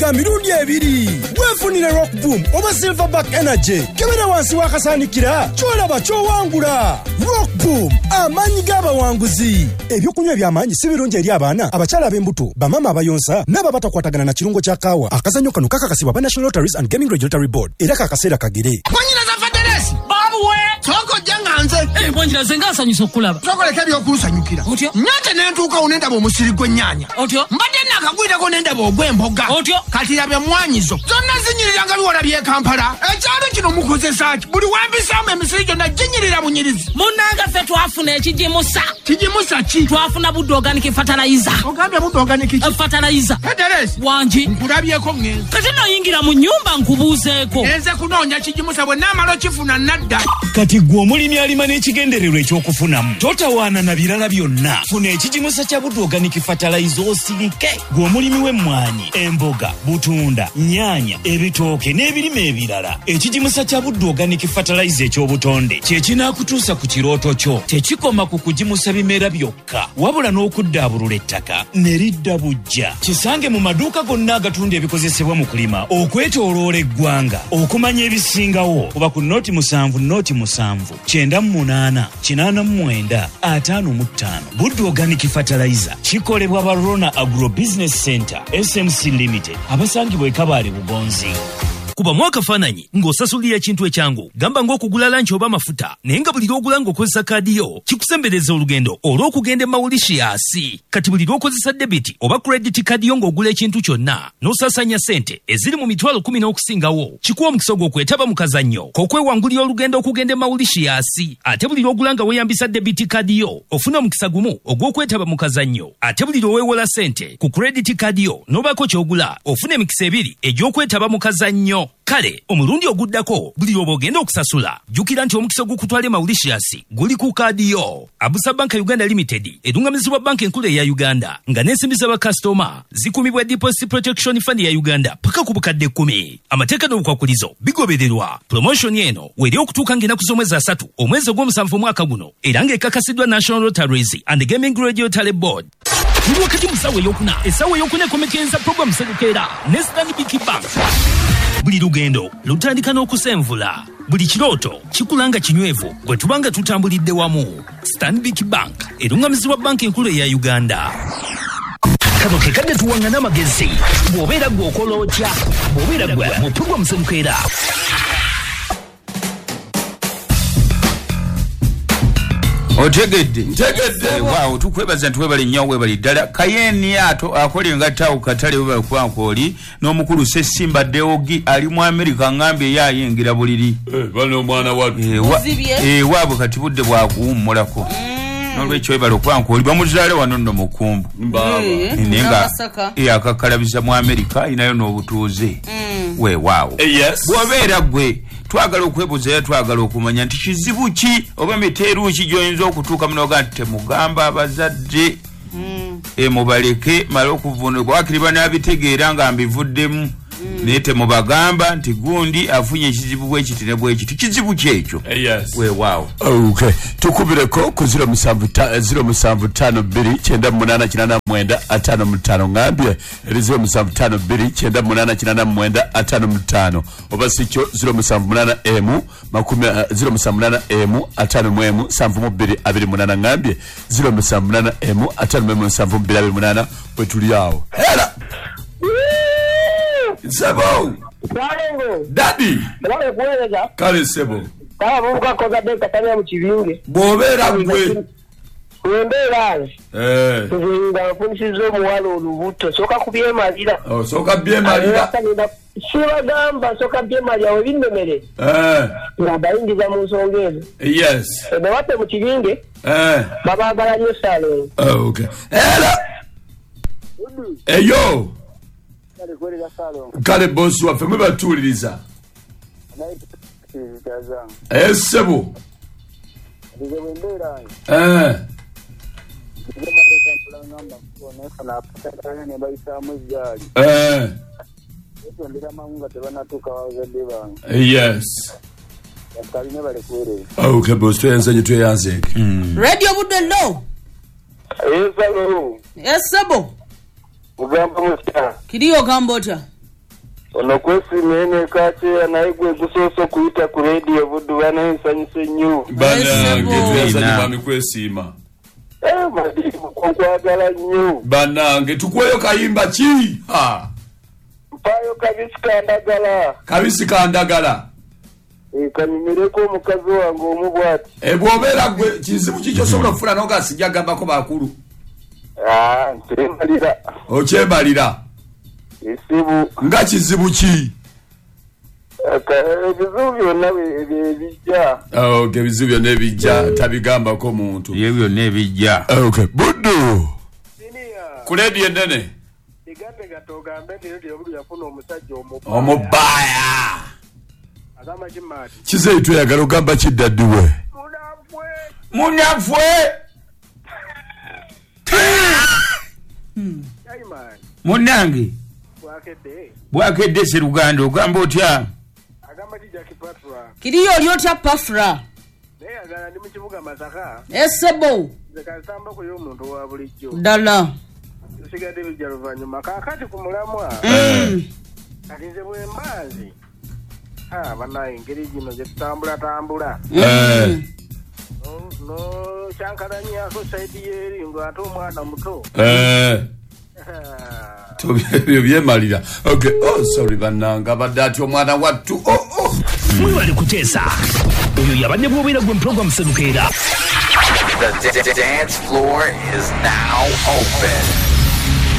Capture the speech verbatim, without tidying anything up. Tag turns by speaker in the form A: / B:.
A: Kamirundi ebiri wefunire Rock Boom oba Silverback Energy kebera wansi wakasanikira kyolaba kyowangula. Rock Boom amanyi g'abawanguzi. Ebyokunywa by'amanyi si birungi eri abaana abakyala ab'embuto bamama abayonsa n'aba batakwatagana na kirungo kya kaawa. Akazannyo kano kakakasibwa ba National Lotteries and Gaming Regulatory Board era kakaseera kagere.
B: Mwanyinaza Federasi babuwe soko janganze
C: eh bonjira zenga sanyuso kulaba
B: soko leka byokusanyukira
C: otyo
B: nyate nentuuka unenda bo musiri gwennyanya
C: otyo
B: mbadde nakagwira ko nenda bo gwemboga
C: otyo
B: kati yabye mwanyizo zonna zinyirira biwala bye Kampala ekyalo kino mukozesa ki buli wambisamu emisiri gyonna ginyirira bunyirizi
C: munanga ffe twafuna ekijimusa
B: kijimusa ki
C: twafuna budde organic fertilizer
B: ogambye budde organic ki
C: fertilizer
B: Federasi
C: wanji
B: nkulabyeko ngezi
C: kati noyingira mu nyumba nkubuuzeeko
B: nze kunoonya kijimusa bwe naamala okifuna nadda
D: kati gwe omulimi alima n'ekigendererwa ekyokufunamu totawaana na birala byonna funa ekijimusa kya budde organic fertilizer osirike gwe omulimi w'emmwanyi emboga butunda nyaanya ebitooke n'ebirime ebirala ekijimusa kya budde organic fertilizer ekyobutonde kye kinaakutuusa ku kirooto kyo tekikoma ku kujimusa bimera byokka wabula n'okuddaabulula ettaka ne lidda bujja kisange mu maduuka gonna agatunda ebikozesebwa mu kulima okwetooloola eggwanga okumanya ebisingawo kuba ku nooti musanvu nooti musanvu kyenda mu munaana kinaana mu mwenda ataano mu ttaano budde organic fertilizer kikolebwa ba Rona Agro Business Center S M C Limited abasangibwa e Kabaale Bugonzi.
E: Kuba mwaka fananyi ng'osasulira ekintu ekyangu gamba ng'okugula lanchi oba mafuta naye nga buli lw'ogula ng'okozesa kaadi yo kikusembereza olugendo olw'okugenda e Mauritius. Kati buli lw'okozesa debiti oba credit kaadi yo ng'ogula ekintu kyonna n'osaasanya ssente eziri mu mitwalo kumi n'okusingawo kikuwa omukisa gw'okwetaba mu kazannyo k'okwewangulira olugendo okugenda e Mauritius. Ate buli lw'ogula nga weeyambisa debiti kaadi yo ofuna omukisa gumu ogw'okwetaba mu kazannyo. Ate buli lw'oweewola ssente ku credit kaadi yo n'obaako ky'ogula ofuna emikisa ebiri egy'okwetaba mu kazannyo. Kale omulundi oguddako buli lw'oba ogenda okusasula jjukira nti omukisa gw'okutwala e Mauritius guli ku kaadi yo. Abusa Bank Uganda Limited edungamizibwa banka enkulu eya Uganda nga n'ensimbi z'abakasitoma zikumibwa Deposit Protection Fund ya Uganda paka ku bukadde kkumi. Amateeka n'obukwakulizo bigobererwa. Promotion eno weri okutuuka ng'ennaku z'omwezi asatu omwezi ogw'omusanvu omwaka guno era ng'ekakasiddwa National Lotteries and Gaming Regulatory Board. Tuli wakati mu ssaawa ey'okuna essaawa ey'okuna ekomekenza puroguramu Serukeera ne Stanbic Bank. Buli lugendo lutandika n'okusenvula. Buli kirooto kikulanga kinywevu bwe tubanga tutambulidde wamu. Stanbic Bank erungamizibwa banka enkulu eya Uganda. Kano ke kadde tuwangana amagezi bw'obeera gwe okola otya bw'obeera gwe mu puroguramu Serukeera.
F: Otegedde ntegedde waaw tukwebaza ntwebale nnyo webali ddala Kayeni ato akole ngatawo katale webali kwankoli n'omukulu Sessimba Deogi ali mu America ngambye yayingira buliri
G: eh bano mwana watu
F: eh wabo kati budde bwakuwummulako n'olwekyo webali kwankoli bamuzaale wano nno mukumbu
G: mbaba
F: nenga eh akakalabiza mu America inayo n'obutuuze we waawo bw'obeera gwe twagala okwebuzayo twagala okumanya nti kizibu ki oba miteeru ki gyoyinza okutuuka munoga nti temugamba abazadde e mubaleke mala okuvunulwa wakiriba n'abitegeera nga mbivuddemu naye temubagamba nti gundi afunye ekizibu bwekiti ne bwekiti kizibu kyekyo weewaawo
G: okay tukubireko ku zero musanvu ttaano bbiri kyenda munaana kinaana mwenda ataano mu ttaano ngambye eri zero musanvu ttaano bbiri kyenda munaana kinaana mwenda ataano mu ttaano oba sikyo zero musanvu munaana emu makumi zero musanvu munaana emu ataano mu emu nsanvu mu bbiri abiri munaana ngambye zero musanvu munaana emu ataano mu emu nsanvu mu bbiri abiri munaana bwe tuli awo era Sebo
H: Salengo
G: Daddy
H: Bale kuweza
G: Kale sebo
H: Kala mungu koza deka tanya mu kivinge
G: Bobera gwe
H: Wembera
G: Eh
H: Tuzinga funisizo muwalo olubuto soka kubye malira
G: Oh soka bye malira
H: Shiba gamba soka bye malira webinnemere
G: Eh
H: Ndabayingiza mu nsongezo
G: Yes
H: Ebe wate mu kivinge
G: Eh
H: Baba agala nyo Salengo
G: Oh okay Era Eyo Kale boss waffe mwe batuuliriza eh sebo eh eh yes okay boss tuyanze nje tuyanze
C: Radio Budde Low
H: yes sebo
C: yes sebo
H: Ugamba mutya
C: Kiriyo gambota
H: ono kwesimene kache anaigwe gusoso kuita ku radio budu bana nsanyise nyu
G: banange tuyasanye mami kwesima
H: eh madi kukwagala nyu
G: banange tukweyo kayimba ki ha
H: mpayo kabisi kandagala
G: kabisi kandagala
H: e kanimireko mukazi wange omubwati
G: e bwobera gwe kizibu kikyo sobola kufuna noga sijagambako bakulu
H: ah ntemalira
G: okyebalira
H: isibu
G: nga kizibu ki
H: ebizibu byonna ebijja
G: ok ebizibu byonna ebijja tabigambako muntu
F: ye byonna ebijja
G: ok buddu ku leedi enene
H: igambe gatogambe ndio buli yafuna omusajja omubaya
G: omubaya
H: agamba kimati
G: kizeetu yagala ogamba kiddadduwe
F: munafwe munange bwakedde seruganda ogamba otya
H: agamba kijja kipatra
C: kiriyo oli otya pafra
H: naye agala ndi mu kibuga Masaka
C: esebo
H: zekasamba ku y'omuntu wa bulijjo
C: ddala
H: sigadde bijja luvannyuma kaakati ku mulamwa kati nze bwe mbazi ha banaye engeri gino gye tutambula tambula no kyankalanyako saidi y'eri ng'ate omwana muto
G: ebyo byemalira ok oh sorry bannanga badde ati omwana wattu oh oh
E: mwebale kuteesa oyo yabadde bw'obeera gwe muprogramu senukeera
I: The dance floor is now open.